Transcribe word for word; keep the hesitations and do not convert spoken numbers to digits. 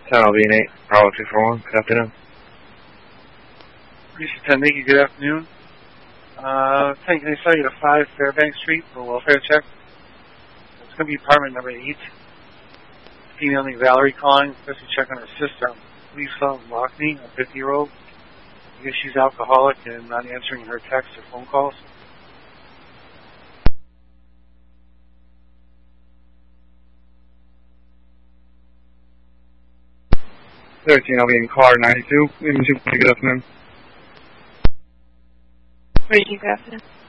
ten L B and eight, Bravo two four one, good afternoon. Lisa ten, thank you, good afternoon. Uh, ten, can I sell you to five Fairbank Street for a welfare check? It's going to be apartment number eight. Female named Valerie calling, especially check on her sister, Lisa Lockney, a fifty-year-old. I guess she's alcoholic and not answering her texts or phone calls. thirteen L B in car ninety-two, good afternoon. Reggie, good afternoon.